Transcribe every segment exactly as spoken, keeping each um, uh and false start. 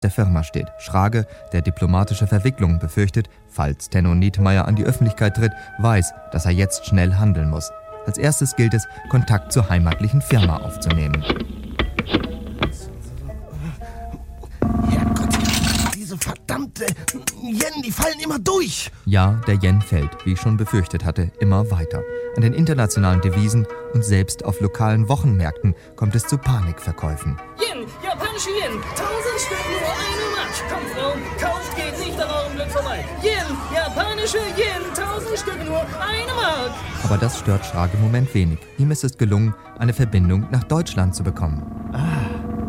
der Firma steht. Schrage, der diplomatische Verwicklungen befürchtet, falls Tenno Nietmeyer an die Öffentlichkeit tritt, weiß, dass er jetzt schnell handeln muss. Als erstes gilt es, Kontakt zur heimatlichen Firma aufzunehmen. Herrgott, diese verdammte Yen, die fallen immer durch. Ja, der Yen fällt, wie ich schon befürchtet hatte, immer weiter. An den internationalen Devisen und selbst auf lokalen Wochenmärkten kommt es zu Panikverkäufen. Yen, japanische Yen, tausend Stück nur eine Mark. Kommt, Frau, kauft, geht nicht an eurem Glück vorbei. Yen, japanische Yen, tausend Stück nur eine Mark. Aber das stört Schrage im Moment wenig. Ihm ist es gelungen, eine Verbindung nach Deutschland zu bekommen. Ah.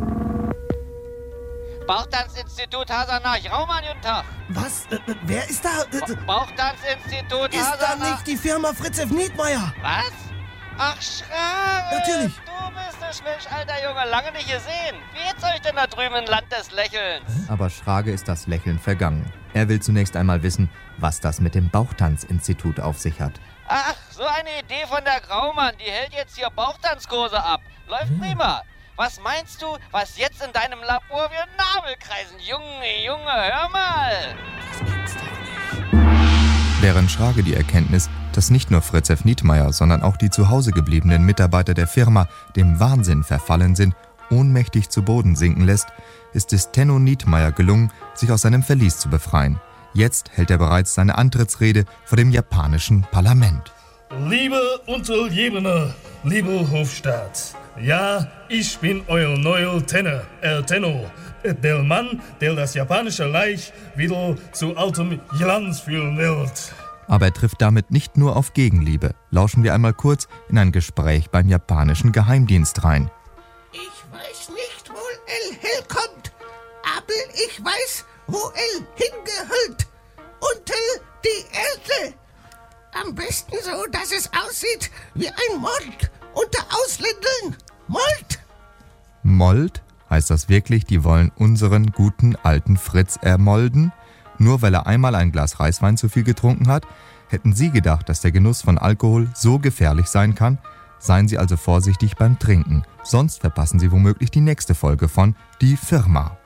Bauchtanzinstitut Hasanach, Raumann, guten Tag. Was? Äh, wer ist da? Äh, Bauchtanzinstitut ist Hasanach. da nicht die Firma Fritz F. Nietmeyer? Was? Ach, Schrage. Natürlich. Du bist ein Schmisch, alter Junge, lange nicht gesehen. Wie geht's euch denn da drüben im Land des Lächelns? Aber Schrage ist das Lächeln vergangen. Er will zunächst einmal wissen, was das mit dem Bauchtanzinstitut auf sich hat. Ach, so eine Idee von der Graumann. Die hält jetzt hier Bauchtanzkurse ab. Läuft prima. Was meinst du, was jetzt in deinem Labor wie ein Nabel kreisen? Junge, Junge, hör mal. Das gibt's doch nicht. Während Schrage die Erkenntnis, dass nicht nur Fritz F. Nietmeyer, sondern auch die zu Hause gebliebenen Mitarbeiter der Firma dem Wahnsinn verfallen sind, ohnmächtig zu Boden sinken lässt, ist es Tenno Nietmeyer gelungen, sich aus seinem Verlies zu befreien. Jetzt hält er bereits seine Antrittsrede vor dem japanischen Parlament. Liebe Untergebene, liebe Hofstaat, ja, ich bin euer neuer Tenno, äh, Tenno, der Mann, der das japanische Reich wieder zu altem Glanz führen wird. Aber er trifft damit nicht nur auf Gegenliebe. Lauschen wir einmal kurz in ein Gespräch beim japanischen Geheimdienst rein. Ich weiß nicht, wo El herkommt, aber ich weiß, wo El hingehört. Unter die Erde. Am besten so, dass es aussieht wie ein Mord unter Ausländern. Mord! Mold? Heißt das wirklich, die wollen unseren guten alten Fritz ermolden? Nur weil er einmal ein Glas Reiswein zu viel getrunken hat? Hätten Sie gedacht, dass der Genuss von Alkohol so gefährlich sein kann? Seien Sie also vorsichtig beim Trinken, sonst verpassen Sie womöglich die nächste Folge von Die Firma.